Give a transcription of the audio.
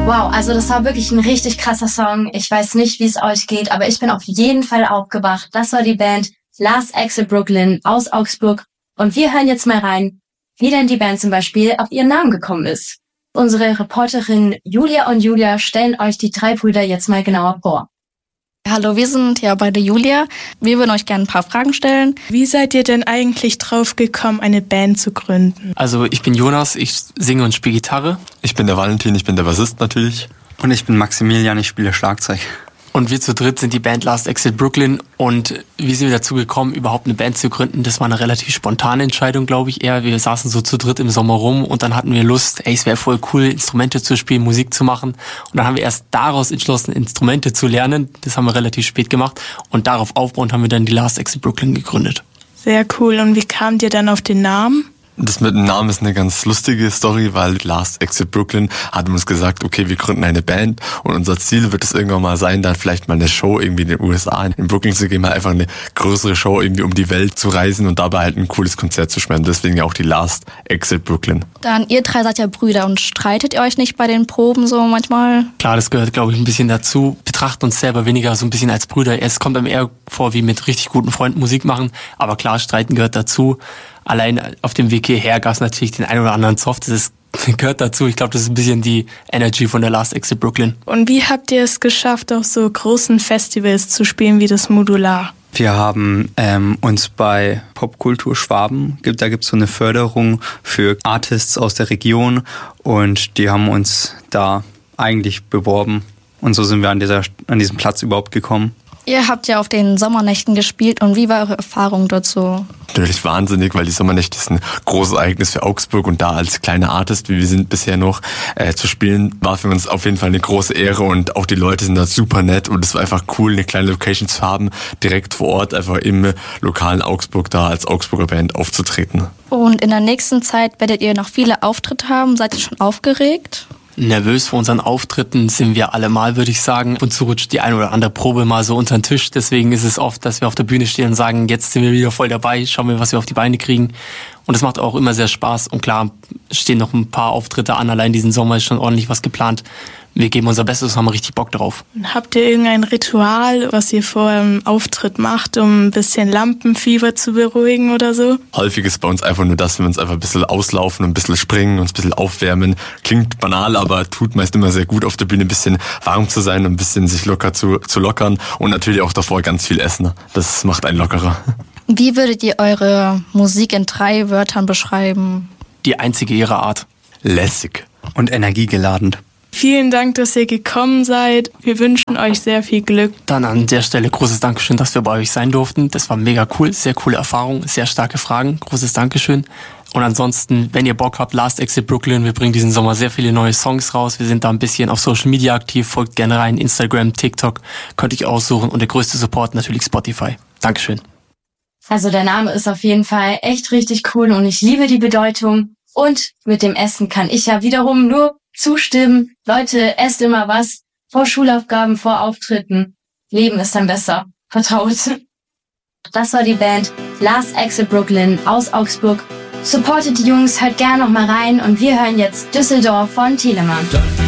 Wow, also das war wirklich ein richtig krasser Song. Ich weiß nicht, wie es euch geht, aber ich bin auf jeden Fall aufgewacht. Das war die Band Last Exit Brooklyn aus Augsburg. Und wir hören jetzt mal rein, wie denn die Band zum Beispiel auf ihren Namen gekommen ist. Unsere Reporterin Julia und Julia stellen euch die drei Brüder jetzt mal genauer vor. Hallo, wir sind ja beide Julia. Wir würden euch gerne ein paar Fragen stellen. Wie seid ihr denn eigentlich drauf gekommen, eine Band zu gründen? Also ich bin Jonas, ich singe und spiele Gitarre. Ich bin der Valentin, ich bin der Bassist natürlich. Und ich bin Maximilian, ich spiele Schlagzeug. Und wir zu dritt sind die Band Last Exit Brooklyn. Und wie sind wir dazu gekommen, überhaupt eine Band zu gründen? Das war eine relativ spontane Entscheidung, glaube ich eher. Wir saßen so zu dritt im Sommer rum und dann hatten wir Lust, es wäre voll cool, Instrumente zu spielen, Musik zu machen. Und dann haben wir erst daraus entschlossen, Instrumente zu lernen. Das haben wir relativ spät gemacht. Und darauf aufbauend haben wir dann die Last Exit Brooklyn gegründet. Sehr cool. Und wie kamt ihr dann auf den Namen? Das mit dem Namen ist eine ganz lustige Story, weil Last Exit Brooklyn hat uns gesagt, okay, wir gründen eine Band und unser Ziel wird es irgendwann mal sein, dann vielleicht mal eine Show irgendwie in den USA, in Brooklyn zu gehen, mal einfach eine größere Show irgendwie um die Welt zu reisen und dabei halt ein cooles Konzert zu spielen. Deswegen ja auch die Last Exit Brooklyn. Dann, ihr drei seid ja Brüder und streitet ihr euch nicht bei den Proben so manchmal? Klar, das gehört, glaube ich, ein bisschen dazu. Betrachten uns selber weniger so ein bisschen als Brüder. Es kommt einem eher vor, wie mit richtig guten Freunden Musik machen, aber klar, Streiten gehört dazu. Allein auf dem Weg hierher gab es natürlich den einen oder anderen Zoff, das gehört dazu. Ich glaube, das ist ein bisschen die Energy von der Last Exit Brooklyn. Und wie habt ihr es geschafft, auf so großen Festivals zu spielen wie das Modular? Wir haben uns bei Popkultur Schwaben, da gibt's so eine Förderung für Artists aus der Region und die haben uns da eigentlich beworben. Und so sind wir an diesem Platz überhaupt gekommen. Ihr habt ja auf den Sommernächten gespielt und wie war eure Erfahrung dort so? Natürlich wahnsinnig, weil die Sommernächte ist ein großes Ereignis für Augsburg und da als kleiner Artist, wie wir sind bisher noch, zu spielen, war für uns auf jeden Fall eine große Ehre und auch die Leute sind da super nett und es war einfach cool, eine kleine Location zu haben, direkt vor Ort einfach im lokalen Augsburg da als Augsburger Band aufzutreten. Und in der nächsten Zeit werdet ihr noch viele Auftritte haben, seid ihr schon aufgeregt? Nervös vor unseren Auftritten sind wir allemal, würde ich sagen. Und so rutscht die eine oder andere Probe mal so unter den Tisch. Deswegen ist es oft, dass wir auf der Bühne stehen und sagen, jetzt sind wir wieder voll dabei, schauen wir, was wir auf die Beine kriegen. Und es macht auch immer sehr Spaß. Und klar, stehen noch ein paar Auftritte an. Allein diesen Sommer ist schon ordentlich was geplant. Wir geben unser Bestes, haben richtig Bock drauf. Habt ihr irgendein Ritual, was ihr vor einem Auftritt macht, um ein bisschen Lampenfieber zu beruhigen oder so? Häufig ist bei uns einfach nur, dass wir uns einfach ein bisschen auslaufen und ein bisschen springen, uns ein bisschen aufwärmen. Klingt banal, aber tut meist immer sehr gut, auf der Bühne ein bisschen warm zu sein und ein bisschen sich locker zu lockern. Und natürlich auch davor ganz viel essen. Das macht einen lockerer. Wie würdet ihr eure Musik in 3 Wörtern beschreiben? Die einzige ihrer Art. Lässig. Und energiegeladen. Vielen Dank, dass ihr gekommen seid. Wir wünschen euch sehr viel Glück. Dann an der Stelle großes Dankeschön, dass wir bei euch sein durften. Das war mega cool, sehr coole Erfahrung, sehr starke Fragen. Großes Dankeschön. Und ansonsten, wenn ihr Bock habt, Last Exit Brooklyn, wir bringen diesen Sommer sehr viele neue Songs raus. Wir sind da ein bisschen auf Social Media aktiv, folgt gerne rein, Instagram, TikTok, könnt ihr aussuchen. Und der größte Support natürlich Spotify. Dankeschön. Also der Name ist auf jeden Fall echt richtig cool und ich liebe die Bedeutung. Und mit dem Essen kann ich ja wiederum nur zustimmen. Leute, esst immer was. Vor Schulaufgaben, vor Auftritten. Leben ist dann besser. Vertraut. Das war die Band Last Exit Brooklyn aus Augsburg. Supportet die Jungs, hört gerne noch mal rein und wir hören jetzt Düsseldorf von Telemann.